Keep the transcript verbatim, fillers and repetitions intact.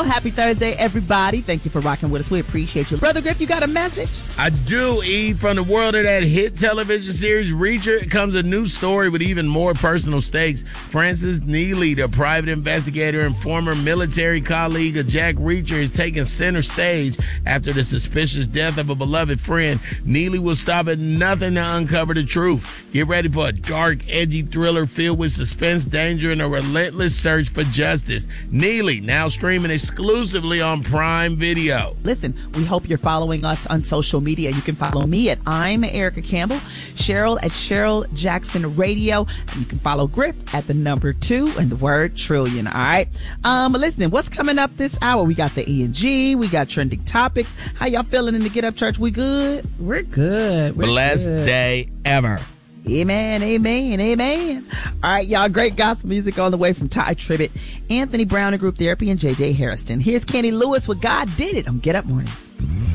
Well, happy Thursday, everybody. Thank you for rocking with us. We appreciate you. Brother Griff, you got a message? I do, E. From the world of that hit television series, Reacher, comes a new story with even more personal stakes. Francis Neely, the private investigator and former military colleague of Jack Reacher, is taking center stage after the suspicious death of a beloved friend. Neely will stop at nothing to uncover the truth. Get ready for a dark, edgy thriller filled with suspense, danger, and a relentless search for justice. Neely, now streaming exclusively on Prime Video. Listen, we hope you're following us on social media. You can follow me at I'm Erica Campbell, Cheryl at Cheryl Jackson Radio. And you can follow Griff at the number two and the word trillion. All right. Um, listen, what's coming up this hour? We got the E and G. We got trending topics. How y'all feeling in the Get Up Church? We good? We're good. We're Blessed good. day ever. Amen, amen, amen. All right, y'all, great gospel music on the way from Ty Tribbett, Anthony Brown and Group Therapy, and J J Harrison. Here's Kenny Lewis with God Did It on Get Up Mornings.